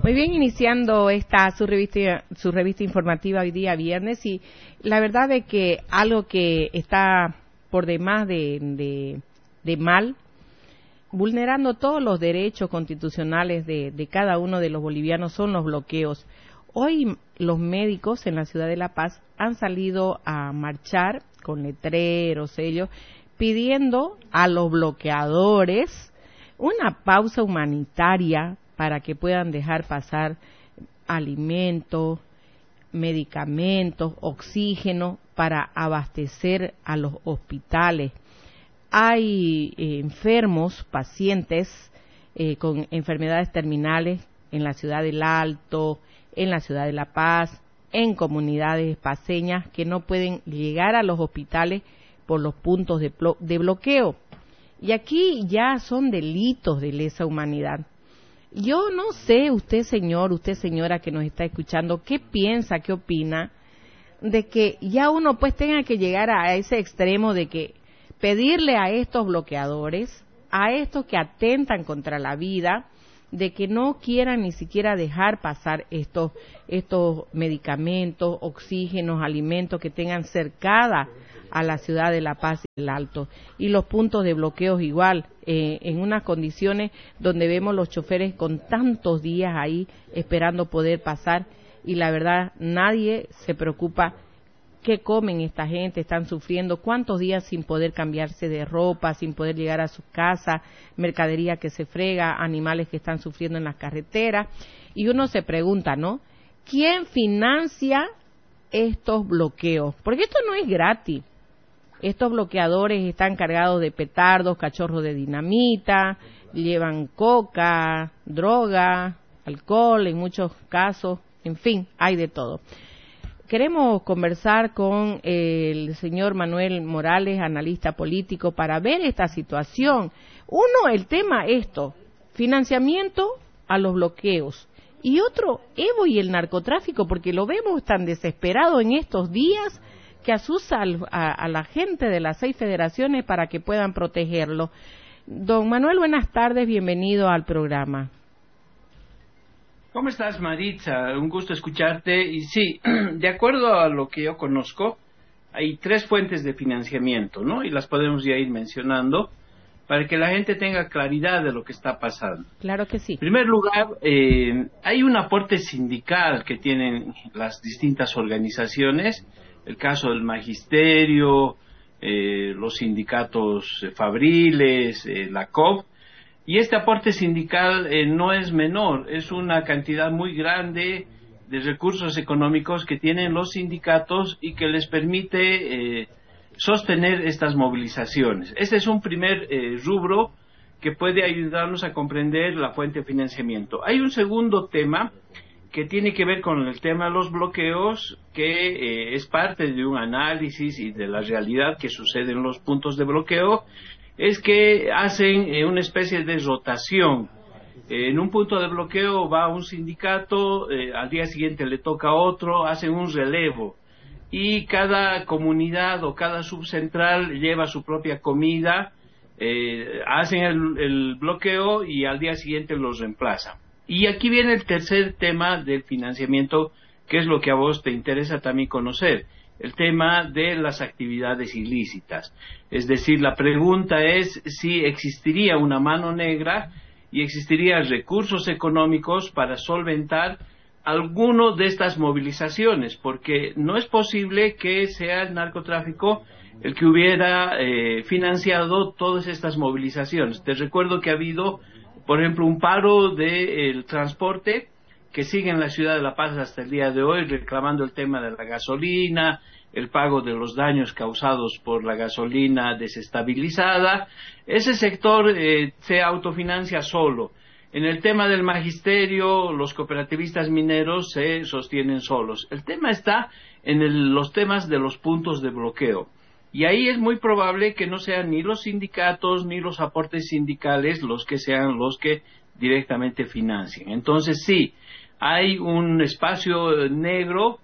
Muy bien, iniciando esta su revista informativa hoy día viernes, y la verdad es que algo que está por demás de mal, vulnerando todos los derechos constitucionales de cada uno de los bolivianos, son los bloqueos. Hoy los médicos en la ciudad de La Paz han salido a marchar con letreros, sellos, pidiendo a los bloqueadores una pausa humanitaria para que puedan dejar pasar alimentos, medicamentos, oxígeno para abastecer a los hospitales. Hay enfermos, pacientes con enfermedades terminales en la ciudad del Alto, en la ciudad de La Paz, en comunidades paceñas que no pueden llegar a los hospitales por los puntos de bloqueo. Y aquí ya son delitos de lesa humanidad. Yo no sé, usted señor, usted señora que nos está escuchando, ¿qué piensa, qué opina de que ya uno pues tenga que llegar a ese extremo de que pedirle a estos bloqueadores, a estos que atentan contra la vida, de que no quieran ni siquiera dejar pasar estos medicamentos, oxígenos, alimentos que tengan cercada a la ciudad de La Paz y el Alto, y los puntos de bloqueos igual, en unas condiciones donde vemos los choferes con tantos días ahí esperando poder pasar, y la verdad nadie se preocupa qué comen esta gente, están sufriendo, cuántos días sin poder cambiarse de ropa, sin poder llegar a su casa, mercadería que se frega, animales que están sufriendo en las carreteras, y uno se pregunta, ¿no? ¿Quién financia estos bloqueos? Porque esto no es gratis. Estos bloqueadores están cargados de petardos, cachorros de dinamita, llevan coca, droga, alcohol en muchos casos, en fin, hay de todo. Queremos conversar con el señor Manuel Morales, analista político, para ver esta situación. Uno, el tema financiamiento a los bloqueos. Y otro, Evo y el narcotráfico, porque lo vemos tan desesperado en estos días que asusta a la gente de las 6 federaciones para que puedan protegerlo. Don Manuel, buenas tardes, bienvenido al programa. ¿Cómo estás, Maritza? Un gusto escucharte. Y sí, de acuerdo a lo que yo conozco, hay 3 fuentes de financiamiento, ¿no? Y las podemos ya ir mencionando para que la gente tenga claridad de lo que está pasando. Claro que sí. En primer lugar, hay un aporte sindical que tienen las distintas organizaciones, el caso del magisterio, los sindicatos fabriles, la COP, y este aporte sindical no es menor, es una cantidad muy grande de recursos económicos que tienen los sindicatos y que les permite sostener estas movilizaciones. Este es un primer rubro que puede ayudarnos a comprender la fuente de financiamiento. Hay un segundo tema que tiene que ver con el tema de los bloqueos, que es parte de un análisis y de la realidad que sucede en los puntos de bloqueo, es que hacen una especie de rotación. En un punto de bloqueo va un sindicato, al día siguiente le toca a otro, hacen un relevo, y cada comunidad o cada subcentral lleva su propia comida, hacen el bloqueo y al día siguiente los reemplazan. Y aquí viene el tercer tema del financiamiento, que es lo que a vos te interesa también conocer, el tema de las actividades ilícitas. Es decir, la pregunta es si existiría una mano negra y existirían recursos económicos para solventar alguno de estas movilizaciones, porque no es posible que sea el narcotráfico el que hubiera financiado todas estas movilizaciones. Te recuerdo que ha habido, por ejemplo, un paro del transporte que sigue en la ciudad de La Paz hasta el día de hoy, reclamando el tema de la gasolina, el pago de los daños causados por la gasolina desestabilizada. Ese sector se autofinancia solo. En el tema del magisterio, los cooperativistas mineros se sostienen solos. El tema está en los temas de los puntos de bloqueo. Y ahí es muy probable que no sean ni los sindicatos ni los aportes sindicales los que sean los que directamente financien. Entonces sí, hay un espacio negro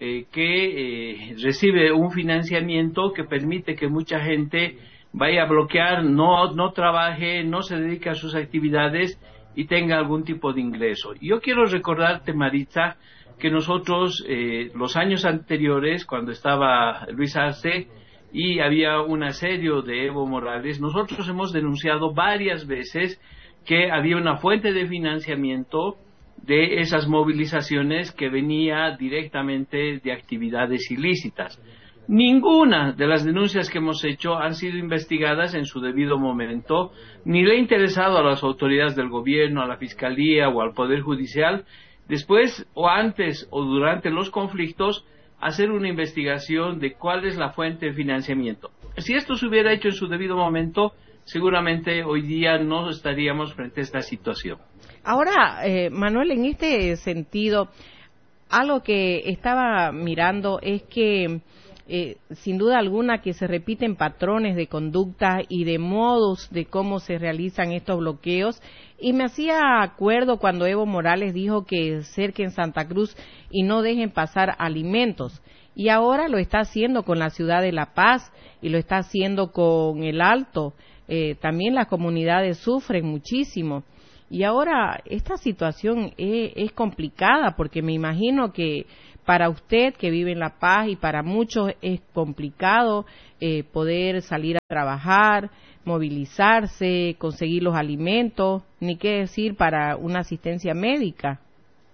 que recibe un financiamiento que permite que mucha gente vaya a bloquear, no trabaje, no se dedique a sus actividades y tenga algún tipo de ingreso. Yo quiero recordarte, Maritza, que nosotros, los años anteriores, cuando estaba Luis Arce y había un asedio de Evo Morales, nosotros hemos denunciado varias veces que había una fuente de financiamiento de esas movilizaciones que venía directamente de actividades ilícitas. Ninguna de las denuncias que hemos hecho han sido investigadas en su debido momento, ni le ha interesado a las autoridades del gobierno, a la Fiscalía o al Poder Judicial, después o antes o durante los conflictos, hacer una investigación de cuál es la fuente de financiamiento. Si esto se hubiera hecho en su debido momento, seguramente hoy día no estaríamos frente a esta situación. Ahora, Manuel, en este sentido, algo que estaba mirando es que sin duda alguna que se repiten patrones de conducta y de modos de cómo se realizan estos bloqueos, y me hacía acuerdo cuando Evo Morales dijo que cerquen Santa Cruz y no dejen pasar alimentos, y ahora lo está haciendo con la ciudad de La Paz y lo está haciendo con el Alto. También las comunidades sufren muchísimo. Y ahora esta situación es complicada, porque me imagino que para usted que vive en La Paz y para muchos es complicado poder salir a trabajar, movilizarse, conseguir los alimentos, ni qué decir para una asistencia médica.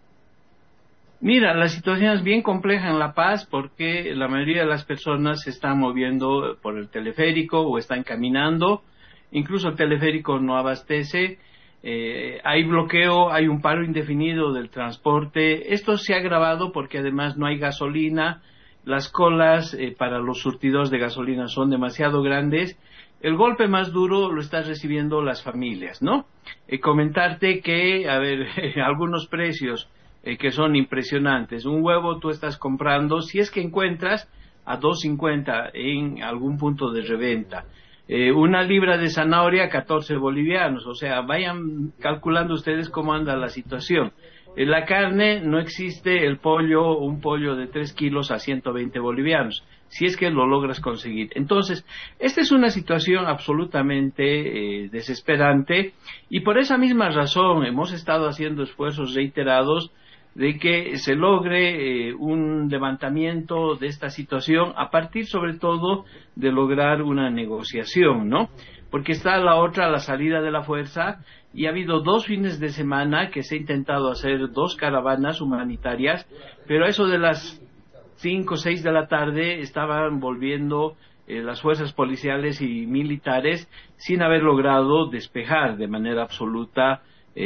Mira, la situación es bien compleja en La Paz porque la mayoría de las personas se están moviendo por el teleférico o están caminando, incluso el teleférico no abastece. Hay bloqueo, hay un paro indefinido del transporte. Esto se ha agravado porque además no hay gasolina, las colas para los surtidores de gasolina son demasiado grandes. El golpe más duro lo están recibiendo las familias, ¿no? Comentarte que, algunos precios que son impresionantes. Un huevo tú estás comprando, si es que encuentras, a $2.50 en algún punto de reventa. Una libra de zanahoria, 14 bolivianos. O sea, vayan calculando ustedes cómo anda la situación. La carne, no existe el pollo, un pollo de 3 kilos a 120 bolivianos, si es que lo logras conseguir. Entonces, esta es una situación absolutamente desesperante, y por esa misma razón hemos estado haciendo esfuerzos reiterados de que se logre un levantamiento de esta situación a partir sobre todo de lograr una negociación, ¿no? Porque está la salida de la fuerza, y ha habido 2 fines de semana que se ha intentado hacer 2 caravanas humanitarias, pero a eso de las 5 o 6 de la tarde estaban volviendo las fuerzas policiales y militares sin haber logrado despejar de manera absoluta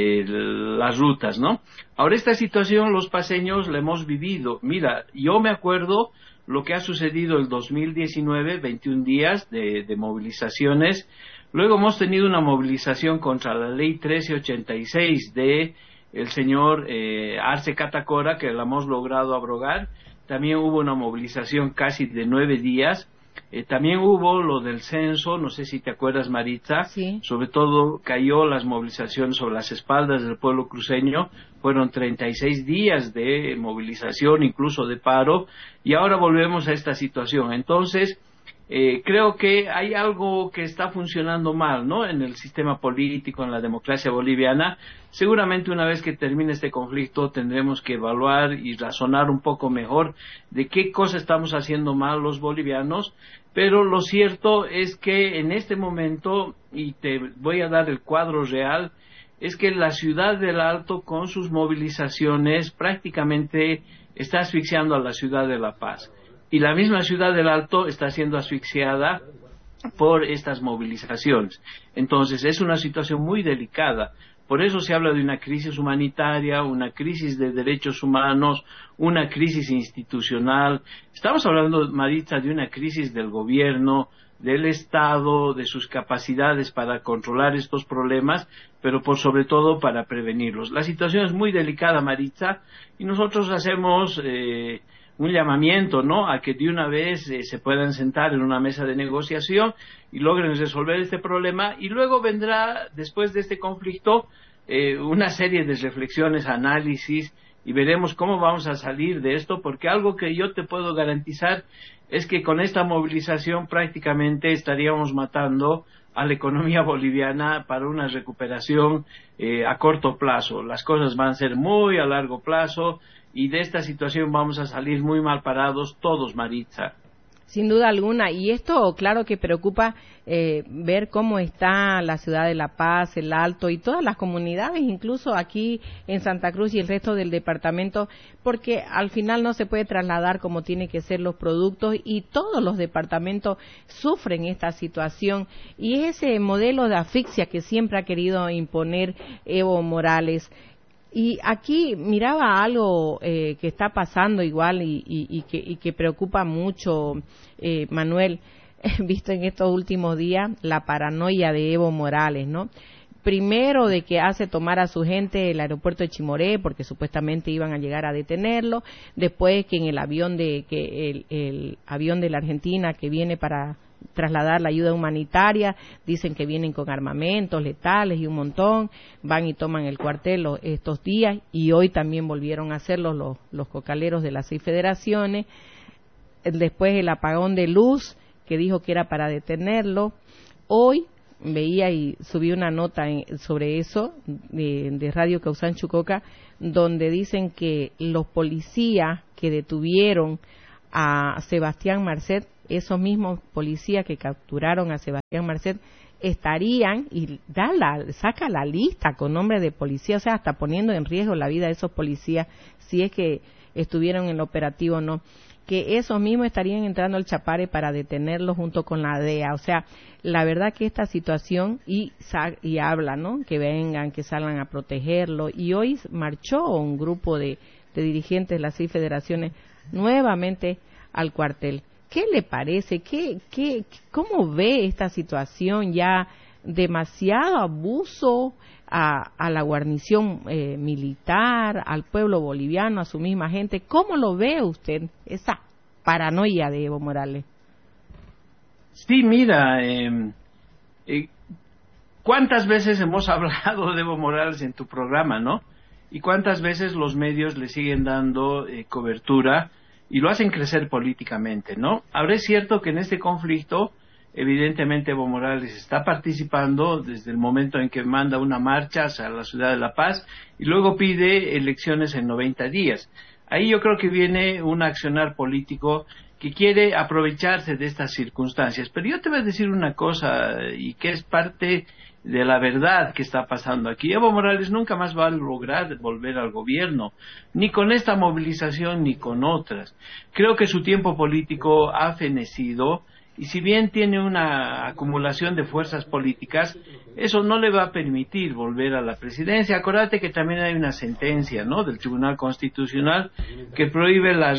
las rutas, ¿no? Ahora esta situación los paseños la hemos vivido. Mira, yo me acuerdo lo que ha sucedido el 2019, 21 días de movilizaciones. Luego hemos tenido una movilización contra la ley 1386 de el señor Arce Catacora, que la hemos logrado abrogar. También hubo una movilización casi de 9 días. También hubo lo del censo, no sé si te acuerdas, Maritza, sí. Sobre todo cayó las movilizaciones sobre las espaldas del pueblo cruceño, fueron 36 días de movilización, incluso de paro, y ahora volvemos a esta situación. Entonces, creo que hay algo que está funcionando mal, ¿no?, en el sistema político, en la democracia boliviana. Seguramente una vez que termine este conflicto tendremos que evaluar y razonar un poco mejor de qué cosa estamos haciendo mal los bolivianos, pero lo cierto es que en este momento, y te voy a dar el cuadro real, es que la ciudad del Alto con sus movilizaciones prácticamente está asfixiando a la ciudad de La Paz. Y la misma ciudad del Alto está siendo asfixiada por estas movilizaciones. Entonces, es una situación muy delicada. Por eso se habla de una crisis humanitaria, una crisis de derechos humanos, una crisis institucional. Estamos hablando, Maritza, de una crisis del gobierno, del Estado, de sus capacidades para controlar estos problemas, pero por sobre todo para prevenirlos. La situación es muy delicada, Maritza, y nosotros hacemos un llamamiento, ¿no?, a que de una vez se puedan sentar en una mesa de negociación y logren resolver este problema, y luego vendrá, después de este conflicto, una serie de reflexiones, análisis, y veremos cómo vamos a salir de esto, porque algo que yo te puedo garantizar es que con esta movilización prácticamente estaríamos matando a la economía boliviana para una recuperación a corto plazo. Las cosas van a ser muy a largo plazo y de esta situación vamos a salir muy mal parados todos, Maritza. Sin duda alguna, y esto claro que preocupa ver cómo está la ciudad de La Paz, el Alto y todas las comunidades, incluso aquí en Santa Cruz y el resto del departamento, porque al final no se puede trasladar como tiene que ser los productos y todos los departamentos sufren esta situación y ese modelo de asfixia que siempre ha querido imponer Evo Morales. Y aquí miraba algo que está pasando igual y que preocupa mucho, Manuel, visto en estos últimos días, la paranoia de Evo Morales, ¿no? Primero de que hace tomar a su gente el aeropuerto de Chimoré porque supuestamente iban a llegar a detenerlo, después que en el avión el avión de la Argentina que viene para trasladar la ayuda humanitaria, dicen que vienen con armamentos letales y un montón, van y toman el cuartel estos días y hoy también volvieron a hacerlo los cocaleros de las 6 federaciones, después el apagón de luz que dijo que era para detenerlo, hoy veía y subí una nota sobre eso de Radio Causan Chucoca donde dicen que los policías que detuvieron a Sebastián Marcet, esos mismos policías que capturaron a Sebastián Marcet estarían, y saca la lista con nombre de policía, o sea, hasta poniendo en riesgo la vida de esos policías, si es que estuvieron en el operativo o no, que esos mismos estarían entrando al Chapare para detenerlos junto con la DEA, o sea, la verdad que esta situación, y habla, ¿no?, que vengan, que salgan a protegerlo, y hoy marchó un grupo de dirigentes de las 6 federaciones nuevamente al cuartel. ¿Qué le parece? ¿Cómo ve esta situación? Ya demasiado abuso a la guarnición militar, al pueblo boliviano, a su misma gente. ¿Cómo lo ve usted, esa paranoia de Evo Morales? Sí, mira, ¿cuántas veces hemos hablado de Evo Morales en tu programa, no? Y cuántas veces los medios le siguen dando cobertura y lo hacen crecer políticamente, ¿no? Ahora es cierto que en este conflicto, evidentemente Evo Morales está participando desde el momento en que manda una marcha hacia la ciudad de La Paz y luego pide elecciones en 90 días. Ahí yo creo que viene un accionar político que quiere aprovecharse de estas circunstancias. Pero yo te voy a decir una cosa, y que es parte de la verdad que está pasando aquí. Evo Morales nunca más va a lograr volver al gobierno, ni con esta movilización ni con otras. Creo que su tiempo político ha fenecido, y si bien tiene una acumulación de fuerzas políticas, eso no le va a permitir volver a la presidencia. Acuérdate que también hay una sentencia, ¿no?, del Tribunal Constitucional que prohíbe la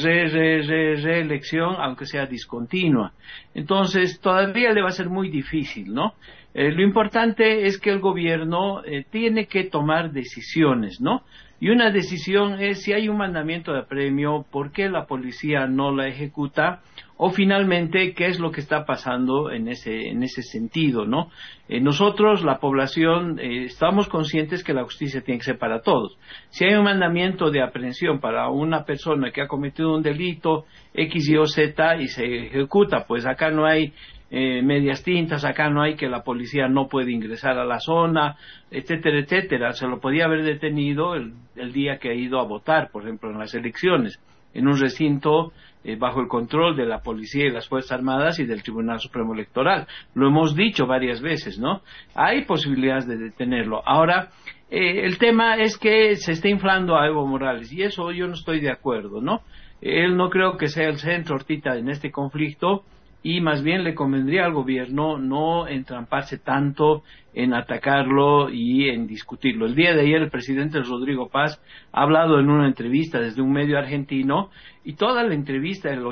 reelección, aunque sea discontinua. Entonces, todavía le va a ser muy difícil, ¿no? Lo importante es que el gobierno tiene que tomar decisiones, ¿no? Y una decisión es si hay un mandamiento de apremio, ¿por qué la policía no la ejecuta? O finalmente, ¿qué es lo que está pasando en ese sentido, ¿no? Nosotros, la población, estamos conscientes que la justicia tiene que ser para todos. Si hay un mandamiento de aprehensión para una persona que ha cometido un delito X, Y o Z y se ejecuta, pues acá no hay medias tintas, acá no hay que la policía no puede ingresar a la zona, etcétera, etcétera. Se lo podía haber detenido el día que ha ido a votar, por ejemplo, en las elecciones, en un recinto bajo el control de la policía y las Fuerzas Armadas y del Tribunal Supremo Electoral. Lo hemos dicho varias veces, ¿no? Hay posibilidades de detenerlo. Ahora, el tema es que se está inflando a Evo Morales, y eso yo no estoy de acuerdo, ¿no? Él no creo que sea el centro ahorita en este conflicto, y más bien le convendría al gobierno no entramparse tanto en atacarlo y en discutirlo. El día de ayer el presidente Rodrigo Paz ha hablado en una entrevista desde un medio argentino, y toda la entrevista, el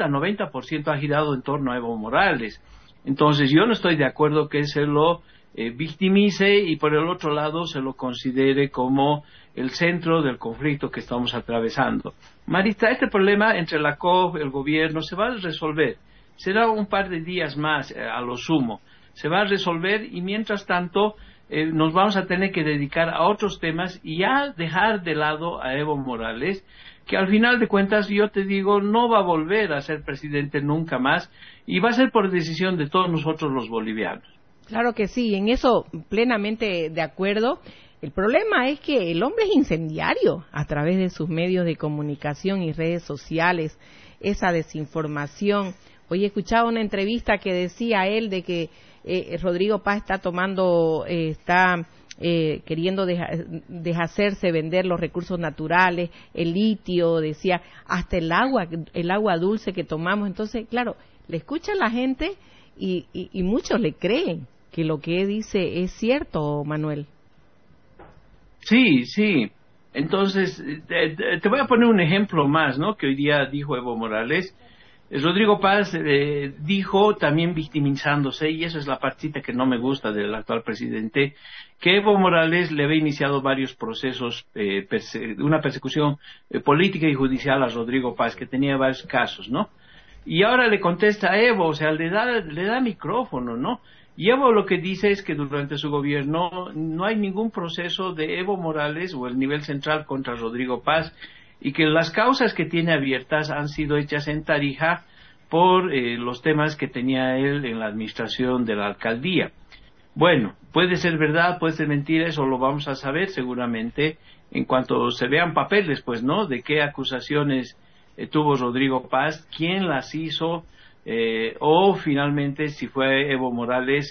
80-90% ha girado en torno a Evo Morales. Entonces yo no estoy de acuerdo que se lo victimice y por el otro lado se lo considere como el centro del conflicto que estamos atravesando. Marita, este problema entre la COP, el gobierno, se va a resolver. Será un par de días más a lo sumo. Se va a resolver, y mientras tanto nos vamos a tener que dedicar a otros temas y ya dejar de lado a Evo Morales, que al final de cuentas, yo te digo, no va a volver a ser presidente nunca más y va a ser por decisión de todos nosotros los bolivianos. Claro que sí, en eso plenamente de acuerdo. El problema es que el hombre es incendiario a través de sus medios de comunicación y redes sociales, esa desinformación. Hoy escuchaba una entrevista que decía él de que Rodrigo Paz está queriendo deshacerse, vender los recursos naturales, el litio, decía, hasta el agua dulce que tomamos. Entonces, claro, le escucha a la gente y muchos le creen que lo que dice es cierto, Manuel. Sí, sí. Entonces, te voy a poner un ejemplo más, ¿no? Que hoy día dijo Evo Morales. Rodrigo Paz dijo, también victimizándose, y esa es la partita que no me gusta del actual presidente, que Evo Morales le había iniciado varios procesos, una persecución política y judicial a Rodrigo Paz, que tenía varios casos, ¿no? Y ahora le contesta a Evo, o sea, le da micrófono, ¿no? Y Evo lo que dice es que durante su gobierno no hay ningún proceso de Evo Morales o el nivel central contra Rodrigo Paz, y que las causas que tiene abiertas han sido hechas en Tarija por los temas que tenía él en la administración de la alcaldía. Bueno, puede ser verdad, puede ser mentira, eso lo vamos a saber seguramente en cuanto se vean papeles, pues, ¿no? De qué acusaciones tuvo Rodrigo Paz, quién las hizo, o finalmente si fue Evo Morales